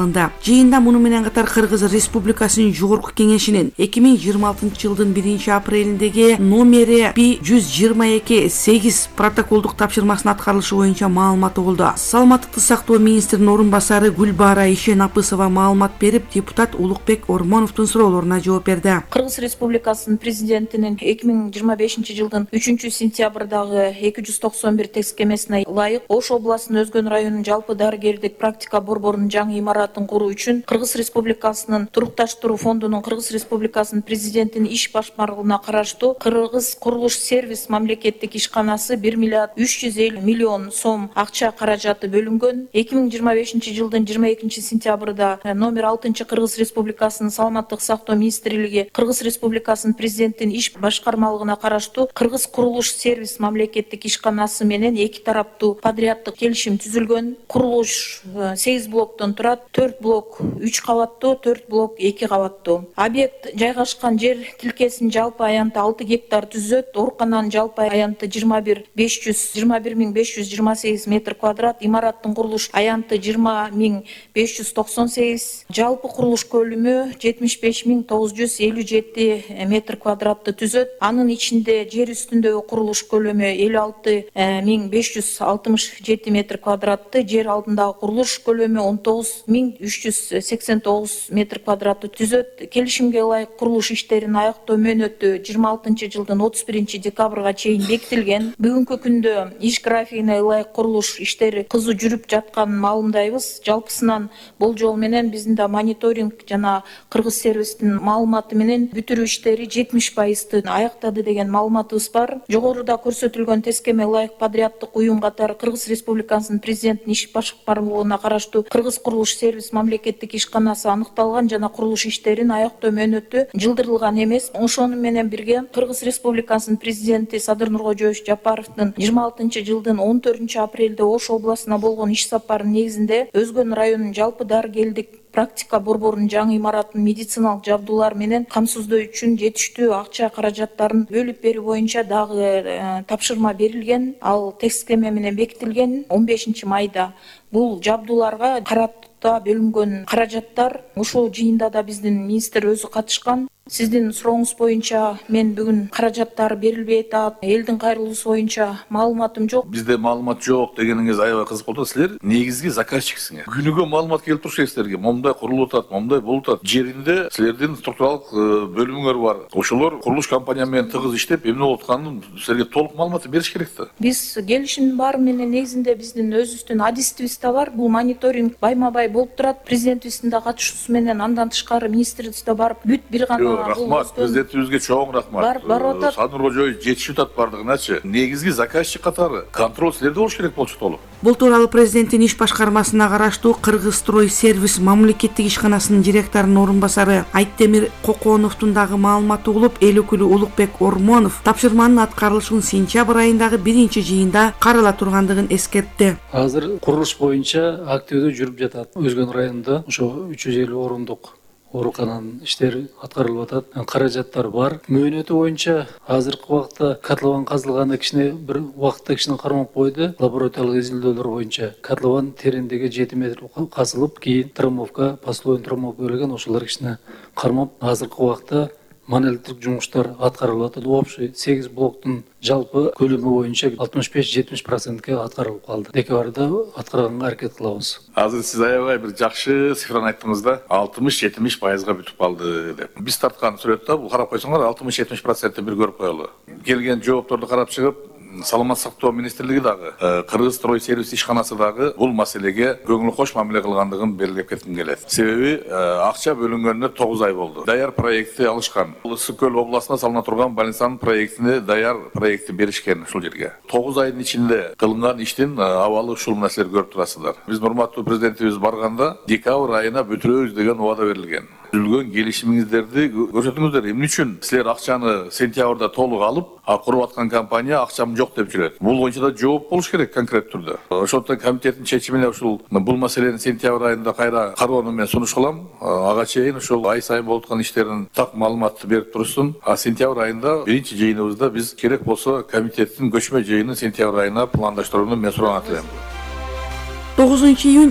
алынды. Жыйында муну менен катар Кыргыз Республикасынын Жогорку Кеңешинин 2026-жылдын 1-апрелиндеги номери P-122-8 протоколдук тапшырмасынын аткарылышы боюнча маалыматы болду. Саламаттыкты сактоо министринин орун басары Гүлбара Ишенапысова маалымат берип, депутат Улукбек Ормоновдун суроолоруна жооп берди. Кыргыз Республикасынын президентинин 2025-жылдын 3-сентябрдагы 291 текстемесине ылайык Ош областынын Өзгөн районунун жалпы дарыгерлик практика борборунун жаңы имаратын куруу үчүн Кыргыз Республикасынын турукташтыруу фондунун Кыргыз Республикасынын президентинин иш башкармалыгына караштуу Кыргыз курулуш сервис мамлекеттик ишканасы 1 миллиард 350 миллион сом акча каражаты бөлүнгөн. 2025-жылдын 22-сентябрда номер 6 Кыргыз Республикасынын саламаттык сактоо министрлиги Кыргыз Республикасынын президентинин иш башкармалыгына караштуу Кыргыз курулуш сервис мамлекеттик ишканасы менен эки тараптуу подряддык келишим түзүлгөн. Курулуш 8 блоктон турат. 4 блок 3 кабаттуу, 4 блок 2 кабаттуу. Объект жайгашкан жер тилкесинин жалпы аянты 6 гектар түзөт. Оорукананын жалпы аянты 21.528 метр квадрат. Имараттын курулуш аянты 20.598. Жалпы курулуш көлүмү 75.957 метр квадратты түзөт. Анын ичинде жер үстүндөгү курулуш көлөмү 56.567 метр квадратты, жер алдындагы курулуш көлөмү 19.389 метр квадратты түзөт. Келишимге ылайык курулуш иштерин аяктоо мөөнөтү 26-жылдын 31-декабрга чейин бекитилген. Бүгүнкү күндө иш графигине ылайык курулуш иштери кызуу жүрүп жатканын маалымдайбыз. Жалпысынан болжол менен биздин да мониторинг жана Кыргыз сервистин маалыматы менен бүтүрүү иштери 70% аяктады деген маалыматыбыз бар. Жогоруда көрсөтүлгөн тескеме ылайык подряддык уюм катары Кыргыз Республикасынын президентинин иш башкармалыгына караштуу Кыргыз курулуш сервис мамлекеттик ишканасы аныкталган жана курулуш иштерин аяктоо мөөнөтү жылдырылган эмес. Ошону менен бирге Кыргыз Республикасынын президенти Садыр Нуркожоевич Жапаровдун 26-жылдын 14-апрелде Ош областына болгон иш сапарынын негизинде Өзгөн районунун жалпы дарыгерлик практика борборунун жаңы имаратын медициналык жабдуулар менен камсыздоо үчүн жетиштүү акча каражаттарын бөлүп берүү боюнча дагы тапшырма берилген. Ал текстеме менен бекитилген 15 майда. Бул жабдууларга каратта бөлүнгөн каражаттар ошол жыйында да биздин министр өзү катышкан. Сиздин сурооңуз боюнча мен бүгүн каражаттар берилбей атат. Элдин кайрылуусу боюнча маалыматым жок. Бизде маалымат жок дегениңиз аябай кызык болду. Силер негизги заказчиксиңер. Күнүгө маалымат келип турушат силерге. Момундай курулуп атат, момундай болуп атат. Жеринде силердин структуралык бөлүмүңөр бар. Ошолор курулуш компания менен тыгыз иштеп, эмне болуп атканын силерге толук маалымат бериш керек да. Биз келишимдин баары менен негизинде биздин өзүбүздүн адистибиз да бар. Бул мониторинг байма-бай болуп турат. Президентибиздин да катышуусу менен андан тышкары министрибиз да барып бүт бир гана рахмат, президентибизге чоң рахмат. Садыр Нуркожоевич жетишип атат бардыгыначы. Негизги заказчик катары контроль силерде болуш керек болчу толук. Бул тууралуу президенттин иш башкармасына караштуу Кыргызстрой сервис мамлекеттик ишканасынын директорунун орун басары Айтемир Коконовдун дагы маалыматы болуп, эл өкүлү Улукбек Ормонов тапшырманын аткарылышын сентябрь айындагы 1-жыйында карала тургандыгын эскертти. Азыр курулуш боюнча активдүү жүрүп жатат. Өзгөн районунда ошо 350 орундук оорукананын иштери аткарылып атат. Каражаттар бар. Мөөнөтү боюнча азыркы убакта котлован казылганда кичине бир убакытта кичине кармап койду. Лабораториялык изилдөөлөр боюнча котлован тереңдиги 7 метр казылып, кийин травмовка, послойн травмовка берилген, ошолор кичине кармап, азыркы убакта монолиттик жумуштар аткарылып атат. Общий 8 блоктун жалпы көлөмү боюнча 65-70%ке аткарылып калды. Декабрда аткарганга аракет кылабыз. Азыр сиз аябай бир жакшы цифраны айттыңыз да, 60-70%га бүтүп калды деп. Биз тарткан сүрөттө бул карап койсоңор 60-70%ны бир көрүп коелу. Келген жоопторду карап чыгып, Саламат сактоо министрлиги дагы, Кыргызстрой сервис ишканасы дагы бул маселеге көңүл кош мамиле кылгандыгын белгилеп кетким келет. Себеби акча бөлүнгөнүнө 9 ай болду. Даяр проекти алышкан. Ысык көл областына салына турган больницанын проектине даяр проекти беришкен ушул жерге. 9 айдын ичинде кылынган иштин абалы ушул нерселер көрүп турасыздар. Биз урматтуу президентибиз барганда декабрь айына бүтүрөбүз деген убада берилген. Түзүлгөн келишимиңиздерди көрсөтүңүздөр. Эмне үчүн силер акчаны сентябрда толук алып, куруп аткан компания акчам жок деп жүрөт? Бул боюнча да жооп болуш керек конкрет түрдө. Ошондон комитеттин чечимине ушул бул маселени сентябрь айында кайра кароону мен сунуш кылам. Ага чейин ушул ай сайын болуп аткан иштерин так маалыматты берип турушсун. Сентябрь айында биринчи жыйыныбызда биз керек болсо комитеттин көчмө жыйынын сентябрь айына пландаштырууну мен суранат элем. 9 июнь